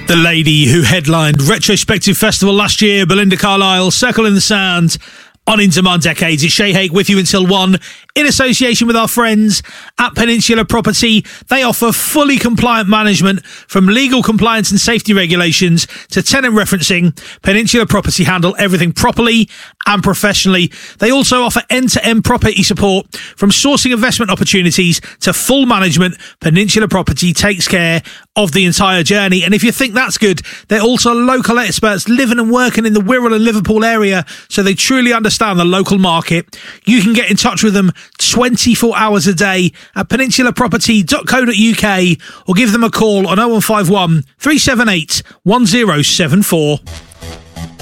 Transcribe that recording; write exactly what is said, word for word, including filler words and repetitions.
The lady who headlined Retrospective Festival last year, Belinda Carlisle, Circle in the Sand, on Into My Decades. It's Shay Hake with you until one, in association with our friends at Peninsula Property. They offer fully compliant management, from legal compliance and safety regulations to tenant referencing. Peninsula Property handle everything properly and professionally. They also offer end-to-end property support, from sourcing investment opportunities to full management. Peninsula Property takes care of the entire journey. And if you think that's good, they're also local experts living and working in the Wirral and Liverpool area, so they truly understand the local market. You can get in touch with them twenty-four hours a day at peninsula property dot co dot uk or give them a call on oh one five one, three seven eight, one oh seven four.